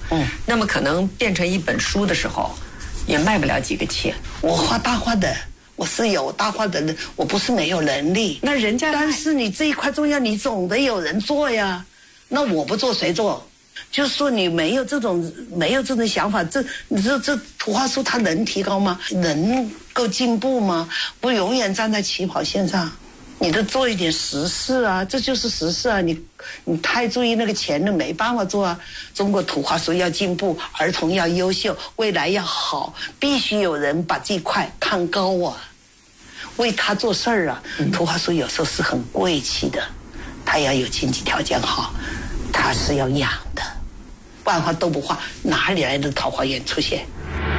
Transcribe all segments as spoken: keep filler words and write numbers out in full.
嗯，那么可能变成一本书的时候，也卖不了几个钱。 我画大画的，我是有大画的人，我不是没有能力。 那人家， 但是你这一块重要，你总得有人做呀。那我不做谁做？就是说你没有这种没有这种想法，这你这这图画书它能提高吗？能够进步吗？不永远站在起跑线上，你得做一点实事啊，这就是实事啊。你你太注意那个钱了，没办法做啊。中国图画书要进步，儿童要优秀，未来要好，必须有人把这块看高啊，为他做事儿啊。图画书有时候是很贵气的，他要有经济条件好，他是要养的。不然的话都不画，哪里来的桃花源出现？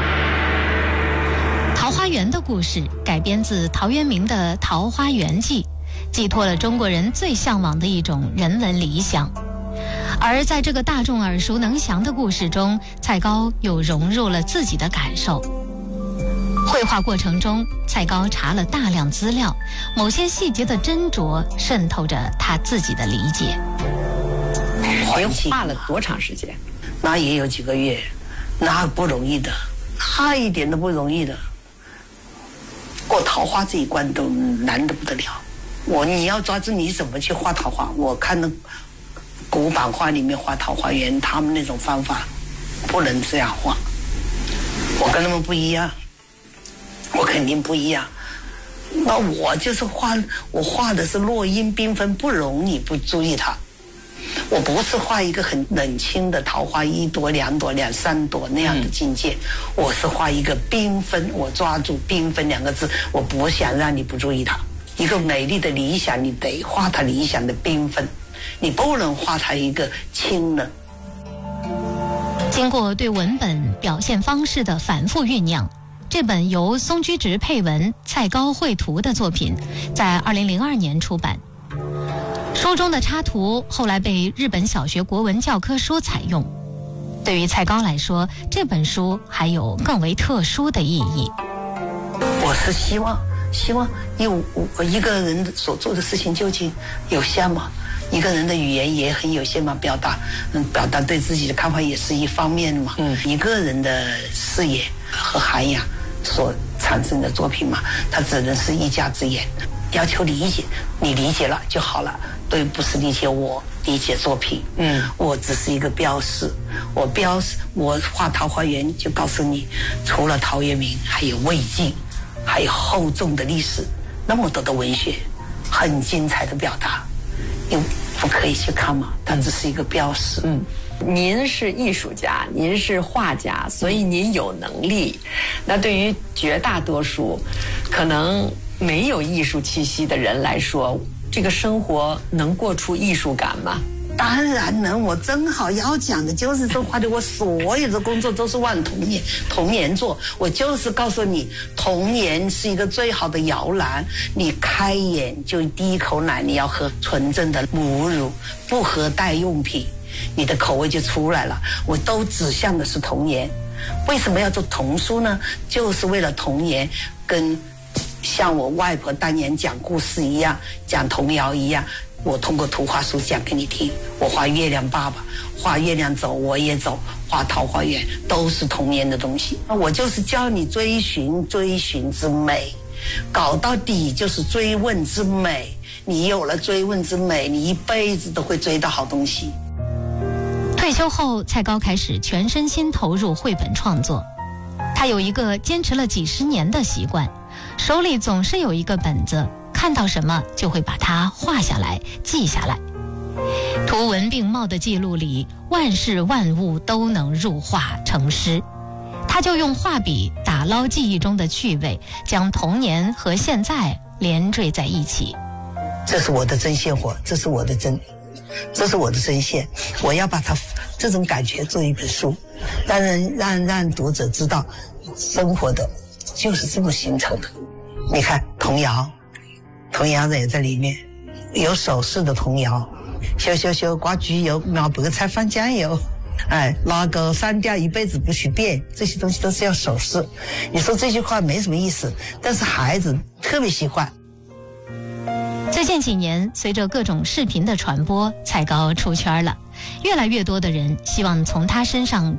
桃花源的故事改编自陶渊明的《桃花源记》，寄托了中国人最向往的一种人文理想。而在这个大众耳熟能详的故事中，蔡高又融入了自己的感受。绘画过程中，蔡高查了大量资料，某些细节的斟酌渗透着他自己的理解。 您画了多长时间？ 那也有几个月，那不容易的，那一点都不容易的。过桃花这一关都难得不得了。我你要抓住你怎么去画桃花？我看那古版画里面画桃花源，他们那种方法不能这样画。我跟他们不一样，我肯定不一样。那我就是画，我画的是落英缤纷，不容你不注意它。我不是画一个很冷清的桃花，一朵两朵两三朵那样的境界，嗯、我是画一个缤纷，我抓住缤纷两个字，我不想让你不注意它。一个美丽的理想，你得画它理想的缤纷，你不能画它一个清冷。 经过对文本表现方式的反复酝酿，这本由松居直配文、蔡高绘图的作品，在二零零二年出版。书中的插图后来被日本小学国文教科书采用。对于蔡高来说，这本书还有更为特殊的意义。 我是希望，希望有一个人所做的事情究竟有限吗？一个人的语言也很有限嘛，表达，嗯，表达对自己的看法也是一方面嘛。嗯，一个人的视野和涵养所产生的作品嘛，它只能是一家之言。要求理解，你理解了就好了。对，不是理解我，理解作品。嗯，我只是一个标示，我标示，我画桃花源就告诉你，除了陶渊明，还有魏晋，还有厚重的历史，那么多的文学，很精彩的表达，你不可以去看吗？它只是一个标示。 嗯。您是艺术家，您是画家，所以您有能力。那对于绝大多数可能没有艺术气息的人来说，这个生活能过出艺术感吗？ 当然能，我正好要讲的就是这话的。我所有的工作都是往童年童年做，我就是告诉你，童年是一个最好的摇篮。你开眼就第一口奶，你要喝纯正的母乳，不喝代用品，你的口味就出来了。我都指向的是童年。为什么要做童书呢？就是为了童年，跟像我外婆当年讲故事一样，讲童谣一样，我通过图画书讲给你听。我画月亮爸爸，画月亮走我也走，画桃花源，都是童年的东西。我就是教你追寻追寻之美，搞到底就是追问之美。你有了追问之美，你一辈子都会追到好东西。 退休后，蔡高开始全身心投入绘本创作。他有一个坚持了几十年的习惯，手里总是有一个本子，看到什么就会把它画下来记下来。图文并茂的记录里，万事万物都能入画成诗。他就用画笔打捞记忆中的趣味，将童年和现在连缀在一起。 这是我的针线活，这是我的针，这是我的针线，我要把它这种感觉做一本书，让人让让读者知道，生活的就是这么形成的。你看童谣，童谣也在里面，有手势的童谣，羞羞羞刮橘油，描白菜放酱油，哎，哪个删掉一辈子不许变，这些东西都是要手势。你说这句话没什么意思，但是孩子特别喜欢。 最近几年，随着各种视频的传播，蔡高出圈了，越来越多的人希望从他身上